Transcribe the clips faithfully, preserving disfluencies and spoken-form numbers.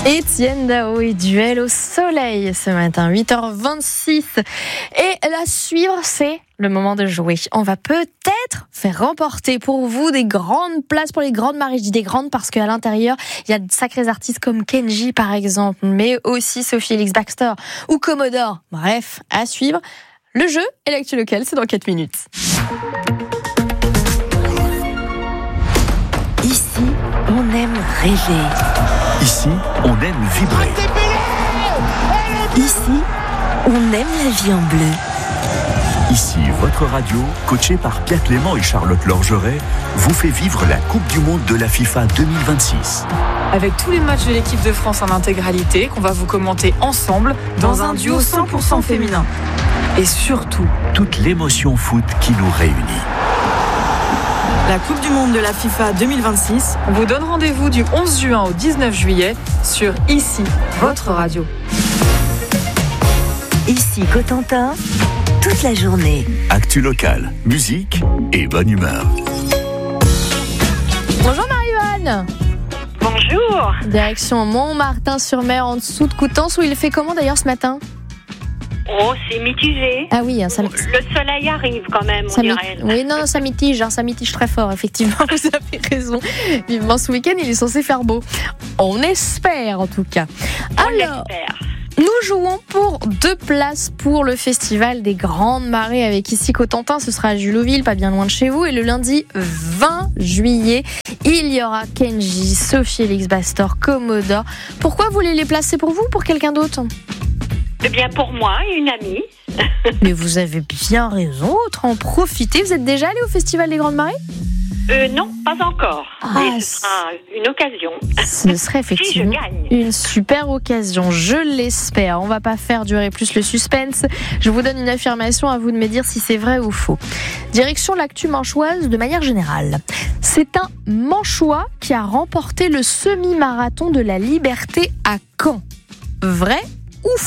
Étienne Dao et Duel au soleil ce matin, huit heures vingt-six. Et la suivre, c'est le moment de jouer. On va peut-être faire remporter pour vous des grandes places pour les grandes marées. Je dis des grandes parce qu'à l'intérieur, il y a de sacrés artistes comme Kenji par exemple, mais aussi Sophie Elix Bextor ou Commodore. Bref, à suivre. Le jeu et l'actu local, c'est dans quatre minutes. Ici, on aime rêver. Ici, on aime vibrer. Ici, on aime la vie en bleu. Ici, votre radio, coachée par Pierre Clément et Charlotte Lorgeret, vous fait vivre la Coupe du Monde de la FIFA deux mille vingt-six. Avec tous les matchs de l'équipe de France en intégralité, qu'on va vous commenter ensemble dans, dans un duo cent pour cent féminin. Et surtout, toute l'émotion foot qui nous réunit. La Coupe du Monde de la FIFA deux mille vingt-six vous donne rendez-vous du onze juin au dix-neuf juillet sur Ici, votre radio. Ici, Cotentin, toute la journée. Actu locale, musique et bonne humeur. Bonjour Marie-Yvonne. Bonjour. Direction Montmartin-sur-Mer, en dessous de Coutances, où il fait comment d'ailleurs ce matin ? Oh, c'est mitigé. Ah oui, ça, le soleil arrive quand même, ça on dirait. Oui, non, ça mitige, hein, ça mitige très fort, effectivement, vous avez raison. Vivement ce week-end, il est censé faire beau. On espère, en tout cas. On Alors, l'espère. Nous jouons pour deux places pour le festival des Grandes Marées avec Ici Cotentin. Ce sera à Juloville, pas bien loin de chez vous. Et le lundi vingt juillet, il y aura Kenji, Sophie Elix Bextor, Commodore. Pourquoi vous voulez les placer pour vous ou pour quelqu'un d'autre ? Eh bien, pour moi, une amie. Mais vous avez bien raison, autre en profiter. Vous êtes déjà allé au festival des Grandes Marées ? Euh, non, pas encore. Ah, mais ce sera une occasion. Ce serait effectivement si je gagne. Une super occasion, je l'espère. On va pas faire durer plus le suspense. Je vous donne une affirmation, à vous de me dire si c'est vrai ou faux. Direction l'actu manchoise de manière générale. C'est un Manchois qui a remporté le semi-marathon de la Liberté à Caen. Vrai ou faux ?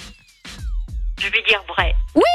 Je vais dire vrai. Oui !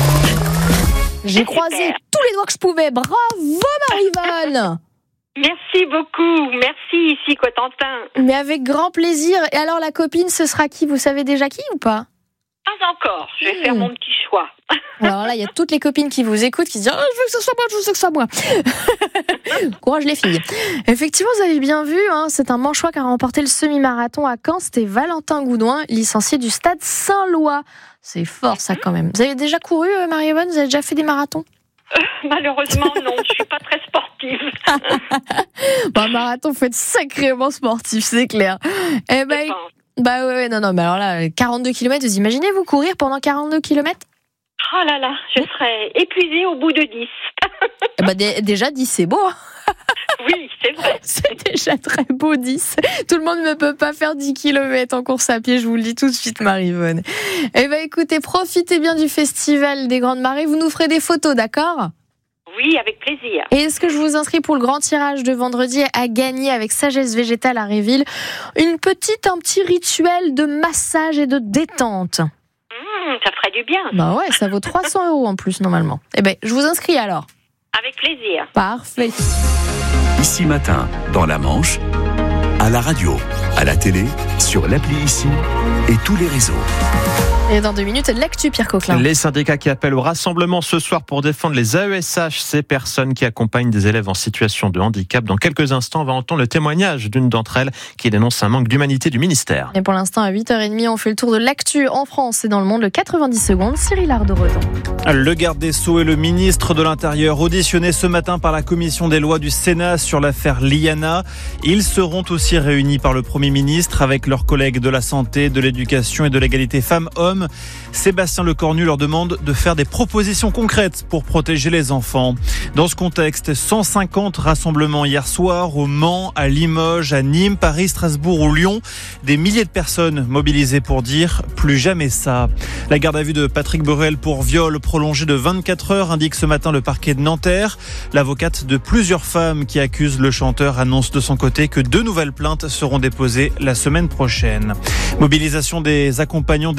J'ai Super. croisé tous les doigts que je pouvais. Bravo Marie-Yvonne. Merci beaucoup. Merci, Ici Cotentin. Mais avec grand plaisir. Et alors la copine, ce sera qui ? Vous savez déjà qui ou pas ? Pas encore. Je vais mmh. faire mon petit choix. Alors là, il y a toutes les copines qui vous écoutent, qui se disent oh, « Je veux que ce soit moi, je veux que ce soit moi !» Courage les filles. Effectivement, vous avez bien vu, hein, c'est un Manchois qui a remporté le semi-marathon à Caen. C'était Valentin Goudouin, licencié du Stade Saint-Loi. C'est fort ça quand même. Vous avez déjà couru, euh, Marie-Yvonne ? Vous avez déjà fait des marathons ? euh, Malheureusement, non. Je suis pas très sportive. Bah, marathon, faut être sacrément sportif, c'est clair. Eh ben, bah ouais, ouais, non, non, mais alors là, quarante-deux kilomètres, vous imaginez vous courir pendant quarante-deux kilomètres ? Oh là là, je serais épuisée au bout de dix. Eh ben, d- déjà dix, c'est beau. Oui, c'est vrai. C'est déjà très beau, dix. Tout le monde ne peut pas faire dix kilomètres en course à pied, je vous le dis tout de suite, Marie-Yvonne. Eh ben, écoutez, profitez bien du festival des Grandes Marées. Vous nous ferez des photos, d'accord ? Oui, avec plaisir. Et est-ce que je vous inscris pour le grand tirage de vendredi à gagner avec Sagesse Végétale à Réville une petite, un petit rituel de massage et de détente. Mmh, ça ferait du bien. Bah ouais, ça vaut trois cents euros en plus normalement. Eh ben, je vous inscris alors. Avec plaisir. Parfait. Ici matin, dans la Manche, à la radio, à la télé, sur l'appli Ici et tous les réseaux. Et dans deux minutes, l'actu, Pierre Coquelin. Les syndicats qui appellent au rassemblement ce soir pour défendre les A E S H, ces personnes qui accompagnent des élèves en situation de handicap. Dans quelques instants, on va entendre le témoignage d'une d'entre elles qui dénonce un manque d'humanité du ministère. Et pour l'instant, à huit heures trente, on fait le tour de l'actu en France et dans le monde. Le quatre-vingt-dix secondes, Cyril Ardo-Redon. Le garde des Sceaux et le ministre de l'Intérieur auditionnés ce matin par la commission des lois du Sénat sur l'affaire Liana. Ils seront aussi réunis par le Premier ministre avec leurs collègues de la santé, de l'éducation et de l'égalité femmes-hommes. Sébastien Lecornu leur demande de faire des propositions concrètes pour protéger les enfants. Dans ce contexte, cent cinquante rassemblements hier soir au Mans, à Limoges, à Nîmes, Paris, Strasbourg ou Lyon. Des milliers de personnes mobilisées pour dire plus jamais ça. La garde à vue de Patrick Bruel pour viol prolongée de vingt-quatre heures, indique ce matin le parquet de Nanterre. L'avocate de plusieurs femmes qui accusent le chanteur annonce de son côté que deux nouvelles plaintes seront déposées la semaine prochaine. Mobilisation des accompagnants d'élèves en situation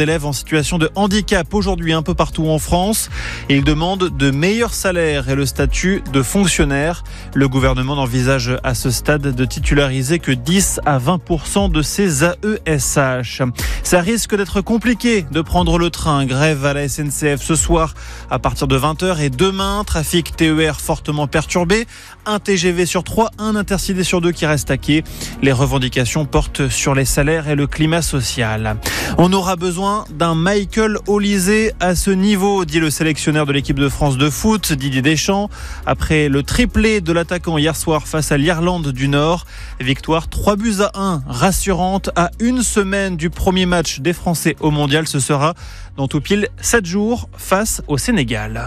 situation de handicap aujourd'hui un peu partout en France. Ils demandent de meilleurs salaires et le statut de fonctionnaire. Le gouvernement n'envisage à ce stade de titulariser que dix à vingt pour cent de ces A E S H. Ça risque d'être compliqué de prendre le train. Grève à la S N C F ce soir à partir de vingt heures et demain, trafic T E R fortement perturbé. Un T G V sur trois, un Intercité sur deux qui reste à quai. Les revendications portent sur les salaires et le climat social. On aura besoin d'un Michael Olise à ce niveau, dit le sélectionneur de l'équipe de France de foot, Didier Deschamps. Après le triplé de l'attaquant hier soir face à l'Irlande du Nord. Victoire trois buts à un, rassurante à une semaine du premier match des Français au Mondial. Ce sera dans tout pile sept jours face au Sénégal.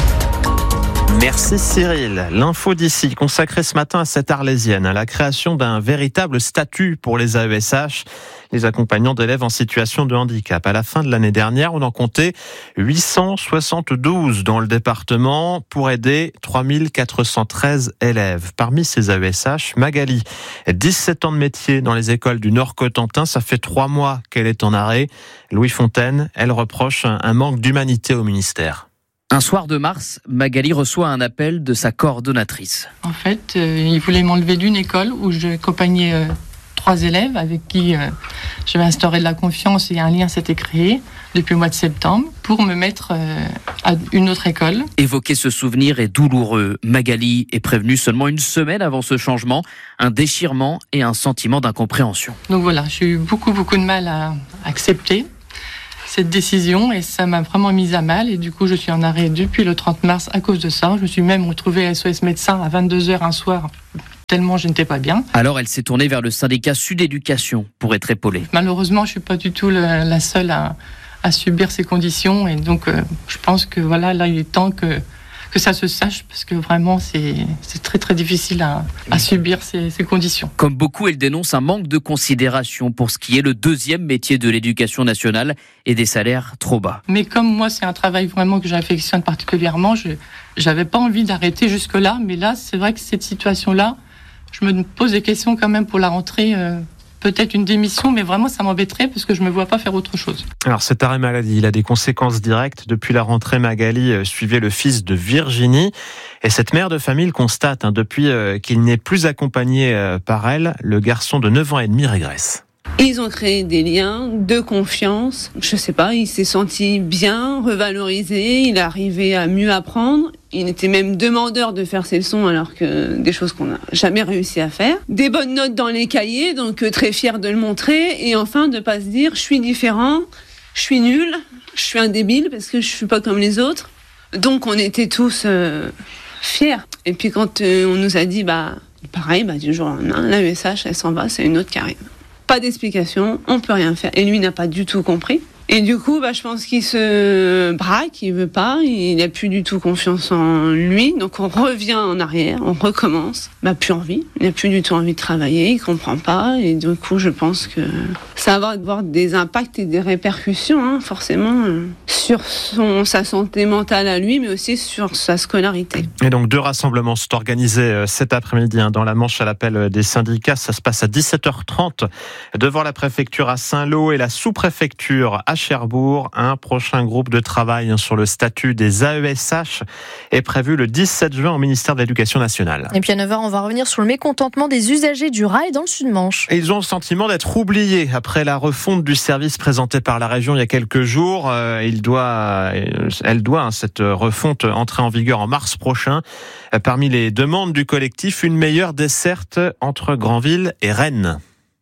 Merci Cyril. L'info d'ici consacrée ce matin à cette Arlésienne, à la création d'un véritable statut pour les A E S H, les accompagnants d'élèves en situation de handicap. À la fin de l'année dernière, on en comptait huit cent soixante-douze dans le département pour aider trois mille quatre cent treize élèves. Parmi ces A E S H, Magali, dix-sept ans de métier dans les écoles du Nord-Cotentin. Ça fait trois mois qu'elle est en arrêt. Louis Fontaine, elle reproche un manque d'humanité au ministère. Un soir de mars, Magali reçoit un appel de sa coordonnatrice. En fait, euh, il voulait m'enlever d'une école où j'accompagnais euh, trois élèves avec qui euh, j'avais instauré de la confiance et un lien s'était créé depuis le mois de septembre pour me mettre euh, à une autre école. Évoquer ce souvenir est douloureux. Magali est prévenue seulement une semaine avant ce changement, un déchirement et un sentiment d'incompréhension. Donc voilà, j'ai eu beaucoup, beaucoup de mal à accepter cette décision et ça m'a vraiment mise à mal et du coup je suis en arrêt depuis le trente mars à cause de ça. Je me suis même retrouvée à S O S médecin à vingt-deux heures un soir tellement je n'étais pas bien. Alors elle s'est tournée vers le syndicat Sud Éducation pour être épaulée. Malheureusement je suis pas du tout la, la seule à, à subir ces conditions et donc euh, je pense que voilà là il est temps que que ça se sache parce que vraiment c'est, c'est très très difficile à, à subir ces, ces conditions. Comme beaucoup, elle dénonce un manque de considération pour ce qui est le deuxième métier de l'éducation nationale et des salaires trop bas. Mais comme moi c'est un travail vraiment que j'affectionne particulièrement, je j'avais pas envie d'arrêter jusque-là, mais là c'est vrai que cette situation-là, je me pose des questions quand même pour la rentrée. Euh, Peut-être une démission, mais vraiment ça m'embêterait parce que je ne me vois pas faire autre chose. Alors cet arrêt maladie, il a des conséquences directes. Depuis la rentrée, Magali suivait le fils de Virginie. Et cette mère de famille le constate, hein, depuis qu'il n'est plus accompagné par elle, le garçon de neuf ans et demi régresse. Ils ont créé des liens de confiance. Je sais pas, il s'est senti bien, revalorisé, il est arrivé à mieux apprendre. Il était même demandeur de faire ses leçons alors que des choses qu'on n'a jamais réussi à faire. Des bonnes notes dans les cahiers, donc très fier de le montrer. Et enfin, de pas se dire, je suis différent, je suis nul, je suis un débile parce que je suis pas comme les autres. Donc on était tous euh, fiers. Et puis quand euh, on nous a dit, bah pareil, bah du jour au lendemain, l'A E S H, elle s'en va, c'est une autre qui arrive. Pas d'explication, on peut rien faire. Et lui n'a pas du tout compris. Et du coup, bah, je pense qu'il se braque, il veut pas, il n'a plus du tout confiance en lui. Donc on revient en arrière, on recommence. Bah, plus envie, il n'a plus du tout envie de travailler, il comprend pas. Et du coup, je pense que ça va avoir des impacts et des répercussions, hein, forcément, euh, sur son, sa santé mentale à lui, mais aussi sur sa scolarité. Et donc deux rassemblements sont organisés cet après-midi hein, dans la Manche à l'appel des syndicats. Ça se passe à dix-sept heures trente devant la préfecture à Saint-Lô et la sous-préfecture à Cherbourg. Un prochain groupe de travail sur le statut des A E S H est prévu le dix-sept juin au ministère de l'Éducation nationale. Et puis à neuf heures, on va revenir sur le mécontentement des usagers du rail dans le Sud-Manche. Et ils ont le sentiment d'être oubliés après la refonte du service présentée par la région il y a quelques jours. Euh, il doit, elle doit, hein, cette refonte, entrer en vigueur en mars prochain. Euh, parmi les demandes du collectif, une meilleure desserte entre Granville et Rennes.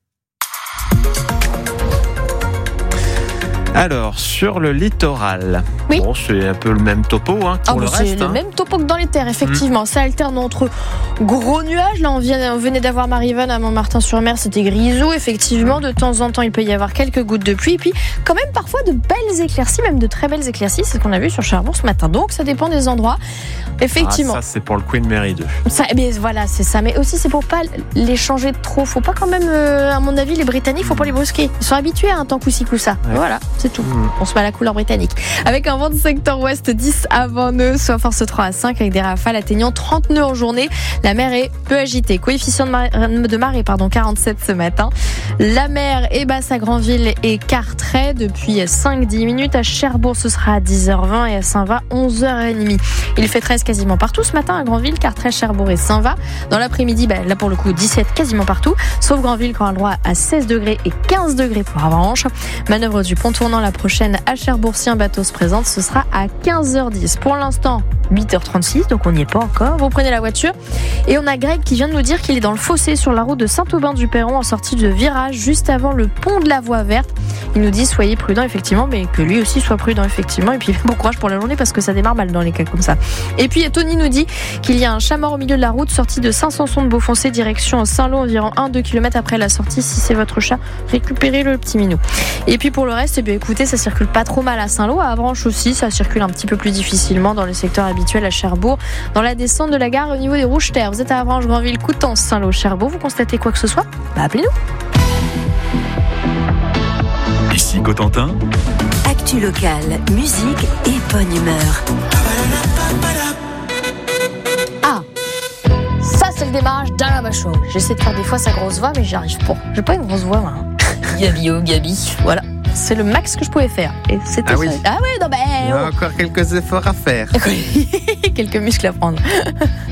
Alors, sur le littoral, oui. Bon, c'est un peu le même topo hein, pour oh, le c'est reste. C'est hein. le même topo que dans les terres, effectivement. Mmh. Ça alterne entre gros nuages. Là, on, vient, on venait d'avoir Marivan à Montmartin-sur-Mer, c'était grisou. Effectivement, de temps en temps, il peut y avoir quelques gouttes de pluie. Et puis, quand même, parfois, de belles éclaircies, même de très belles éclaircies. C'est ce qu'on a vu sur Cherbourg ce matin. Donc, ça dépend des endroits. Effectivement. Ah, ça, c'est pour le Queen Mary deux. Ça, mais voilà, c'est ça. Mais aussi, c'est pour pas les changer trop. Faut pas quand même, euh, à mon avis, les Britanniques, faut pas les brusquer. Ils sont habitués à un temps coup-ci, coup-ça. Ouais. Voilà, c'est tout. Mmh. On se met à la couleur britannique. Avec un vent de secteur ouest dix à vingt nœuds, soit force trois à cinq, avec des rafales atteignant trente nœuds en journée. La mer est peu agitée. Coefficient de marée, de marée pardon, quarante-sept ce matin. La mer est basse à Granville et Carteret depuis cinq à dix minutes. À Cherbourg, ce sera à dix heures vingt et à Saint-Va, onze heures trente. Il fait treize quasiment partout ce matin à Granville, Carteret, Cherbourg et Saint-Va. Dans l'après-midi, bah, là pour le coup, dix-sept quasiment partout, sauf Granville qui aura le droit à seize degrés et quinze degrés pour Avranches. Manœuvre du pont tournant la prochaine à Cherbourg. Si un bateau se présente, ce sera à quinze heures dix. Pour l'instant, huit heures trente-six, donc on n'y est pas encore. Vous prenez la voiture et on a Greg qui vient de nous dire qu'il est dans le fossé sur la route de Saint-Aubin-du-Perron en sortie de virage, juste avant le pont de la Voie Verte. Il nous dit soyez prudents effectivement, mais que lui aussi soit prudent effectivement. Et puis bon courage pour la journée parce que ça démarre mal dans les cas comme ça. Et puis Tony nous dit qu'il y a un chat mort au milieu de la route, sortie de Saint-Sanson de Beaufoncé, direction Saint-Lô, environ un à deux kilomètres après la sortie. Si c'est votre chat, récupérez le petit minou. Et puis pour le reste, eh bien écoutez, ça circule pas trop mal à Saint-Lô, à Avranches aussi, ça circule un petit peu plus difficilement dans le secteur habituel à Cherbourg. Dans la descente de la gare au niveau des Rouges-Terres, vous êtes à Avranches, Granville, Coutances, Saint-Lô, Cherbourg, vous constatez quoi que ce soit, bah appelez-nous. Ici Cotentin. Actu locale, musique et bonne humeur. Ah, ça c'est le démarrage d'Alain Bachot. J'essaie de faire des fois sa grosse voix, mais j'y arrive pas. J'ai pas une grosse voix, moi. Gabi, oh Gabi, voilà. C'est le max que je pouvais faire. Et c'était ah oui. ça. Ah oui, non ben. Il y a encore quelques efforts à faire. Quelques muscles à prendre.